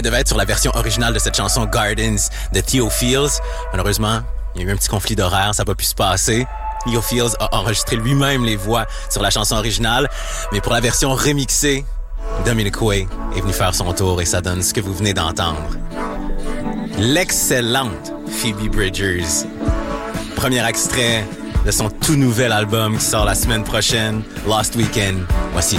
devait être sur la version originale de cette chanson Gardens de Theo Fields. Malheureusement, il y a eu un petit conflit d'horaire, ça n'a pas pu se passer. Theo Fields a enregistré lui-même les voix sur la chanson originale, mais pour la version remixée, Dominic Way est venu faire son tour et ça donne ce que vous venez d'entendre. L'excellente Phoebe Bridgers. Premier extrait de son tout nouvel album qui sort la semaine prochaine, Lost Weekend. Voici